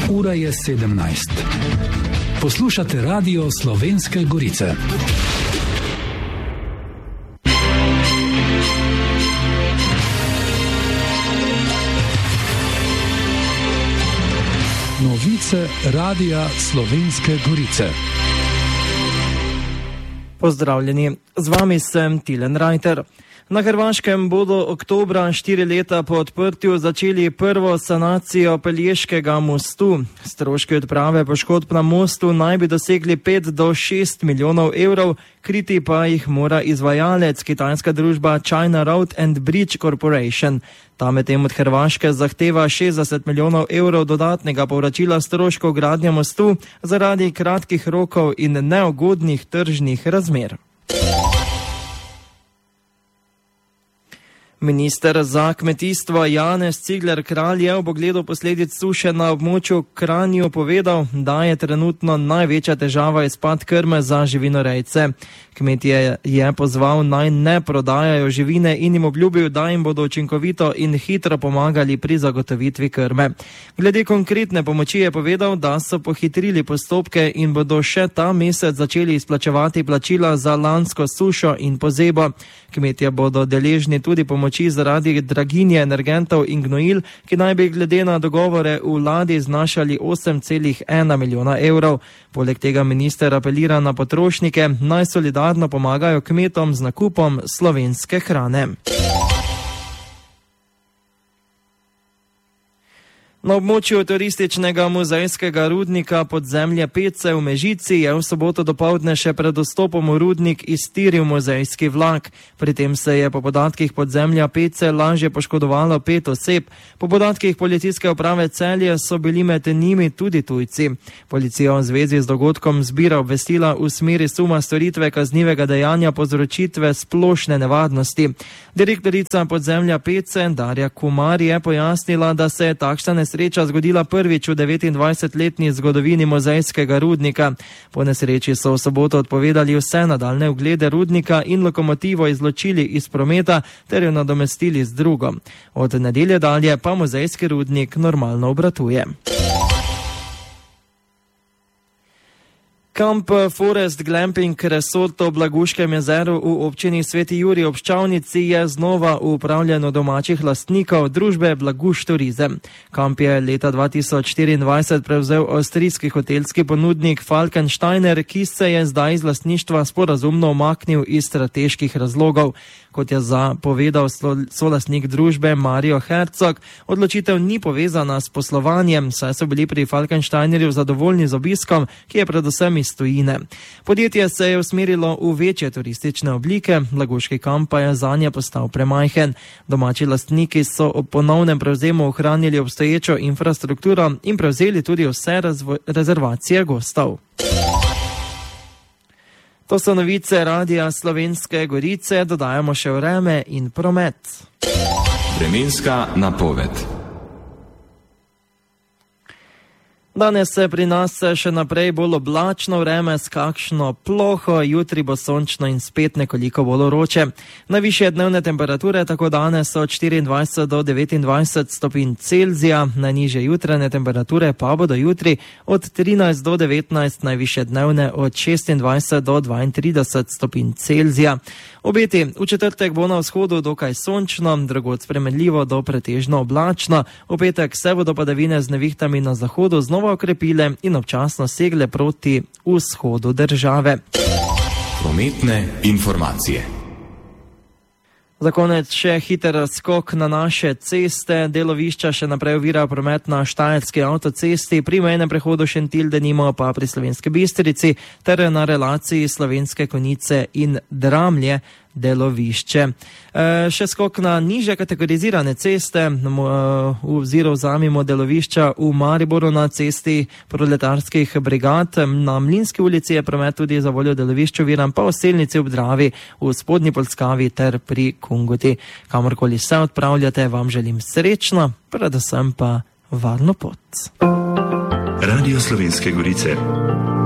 Ura je 17. Poslušate Radio Slovenske Gorice. Novice Radia Slovenske Gorice. Pozdravljeni, z vami sem Tilen Rajter. Na Hrvaškem bodo oktobra 4 leta po odprtju začeli prvo sanacijo Pelješkega mostu. Stroški odprave poškodb na mostu naj bi dosegli 5 do 6 milijonov evrov, kriti pa jih mora izvajalec, kitajska družba China Road and Bridge Corporation. Ta medtem od Hrvaške zahteva 60 milijonov evrov dodatnega povračila stroškov gradnje mostu zaradi kratkih rokov in neugodnih tržnih razmer. Minister za kmetijstvo Janez Cigler Kralj je ob ogledu posledic suše na območju Kranju povedal, da je trenutno največja težava izpad krme za živinorejce. Kmetje je pozval naj ne prodajajo živine in jim obljubil, da jim bodo učinkovito in hitro pomagali pri zagotovitvi krme. Glede konkretne pomoči je povedal, da so pohitrili postopke in bodo še ta mesec začeli izplačevati plačila za lansko sušo in pozebo. Kmetje bodo deležni tudi pomoči zaradi draginje energentov in gnojil, ki naj bi glede na dogovore v vladi znašali 8,1 milijona evrov. Poleg tega minister apelira na potrošnike, naj solidarno pomagajo kmetom z nakupom slovenske hrane. Na območju turističnega muzejskega rudnika Podzemlje Pece v Mežici je v soboto dopoldne še pred vstopom v rudnik iztiril muzejski vlak. Pri tem se je po podatkih Podzemlja Pece lažje poškodovalo 5 oseb. Po podatkih policijske uprave Celje so bili med njimi tudi tujci. Policija v zvezi z dogodkom zbira obvestila v smeri suma storitve kaznivega dejanja povzročitve splošne nevarnosti. Direktorica Podzemlja Pece Darja Kumar je pojasnila, da se je takšna nesreča zgodila prvič v 29-letni zgodovini muzejskega rudnika. Po nesreči so v soboto odpovedali vse nadaljne oglede rudnika in lokomotivo izločili iz prometa ter jo nadomestili z drugo. Od nedelje dalje pa muzejski rudnik normalno obratuje. Kamp Forest Glamping Resort v Blaguškem jezeru v občini Sveti Jurij ob Ščavnici je znova v upravljanju domačih lastnikov družbe Blaguš Turizem. Kamp je leta 2024 prevzel avstrijski hotelski ponudnik Falkensteiner, ki se je zdaj iz lastništva sporazumno umaknil iz strateških razlogov. Kot je povedal solastnik družbe Mario Herzog, odločitev ni povezana s poslovanjem, saj so bili pri Falkensteinerju zadovoljni z obiskom, ki je predvsem iz tujine. Podjetje se je usmerilo v večje turistične oblike, Blaguški kamp pa je zanje postal premajhen. Domači lastniki so ob ponovnem prevzemu ohranili obstoječo infrastrukturo in prevzeli tudi vse rezervacije gostov. To so novice Radia Slovenske Gorice, dodajamo še vreme in promet. Vremenska napoved. Danes se pri nas še naprej bolj oblačno vreme s kakšno ploho, jutri bo sončno in spet nekoliko bolj vroče. Najvišje dnevne temperature tako danes so od 24 do 29 stopinj Celzija, najnižje jutranje temperature pa bodo jutri od 13 do 19, najvišje dnevne od 26 do 32 stopinj Celzija. Obeti v četrtek bo na vzhodu dokaj sončno, drugod spremenljivo do pretežno oblačno. V petek se bodo padavine z nevihtami na zahodu znova okrepile in občasno segle proti vzhodu države. Prometne informacije. Za konec še hiter skok na naše ceste. Delovišča še naprej ovira promet na Štajerski avtocesti, pri mejnem prehodu Šentilj denimo pa pri Slovenski Bistrici ter na relaciji Slovenske Konjice in Dramlje delovišče. Še skok na nižje kategorizirane ceste, vzamimo delovišča v Mariboru na cesti proletarskih brigad, na Mlinski ulici je promet tudi za voljo delovišč oviran, pa v Selnici ob Dravi, v Spodnji Polskavi ter pri Kungoti. Kamorkoli se odpravljate, vam želim srečno, predvsem pa varno pot. Radio Slovenske Gorice.